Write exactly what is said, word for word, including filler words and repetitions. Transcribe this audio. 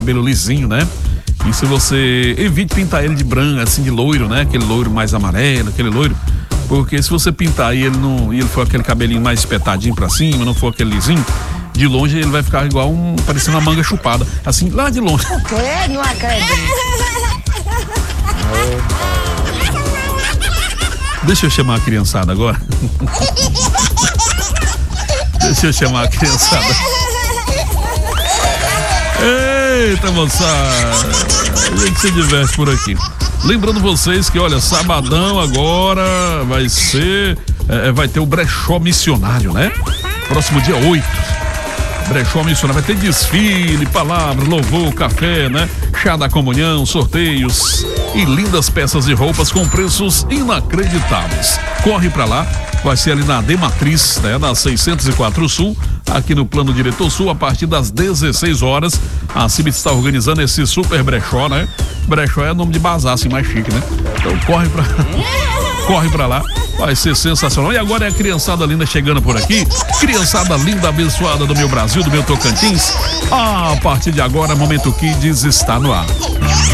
cabelo lisinho, né? E se você evite pintar ele de branco, assim, de loiro, né? Aquele loiro mais amarelo, aquele loiro. Porque se você pintar e ele não, e ele for aquele cabelinho mais espetadinho pra cima, não for aquele lisinho, de longe ele vai ficar igual um, parecendo uma manga chupada, assim, lá de longe. O quê? Não acredito. Deixa eu chamar a criançada agora. Deixa eu chamar a criançada. Eita, moçada, a gente se diverte por aqui. Lembrando vocês que, olha, sabadão agora vai ser, é, vai ter o brechó missionário, né? Próximo dia oito. Brechó missionário, vai ter desfile, palavra, louvor, café, né? Chá da comunhão, sorteios e lindas peças de roupas com preços inacreditáveis. Corre pra lá, vai ser ali na D-Matriz, né? Na seiscentos e quatro Sul, aqui no Plano Diretor Sul, a partir das dezesseis horas. A Cibit está organizando esse super brechó, né? Brechó é nome de bazar, assim, mais chique, né? Então corre pra, corre pra lá, vai ser sensacional. E agora é a criançada linda chegando por aqui. Criançada linda, abençoada do meu Brasil, do meu Tocantins. Ah, a partir de agora, Momento Kids está no ar.